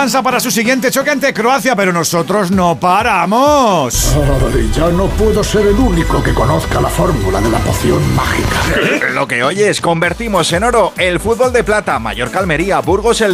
descansa para su siguiente choque ante Croacia, pero nosotros no paramos. Ay, ya no puedo ser el único que conozca la fórmula de la poción mágica. Lo que oyes, convertimos en oro el fútbol de plata, Mallorca, Almería, Burgos, el